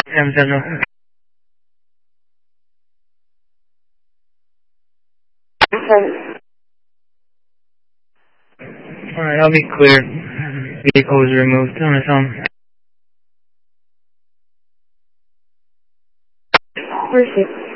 Sentinel. Alright, I'll be clear. Vehicle was removed on its own. Perfect.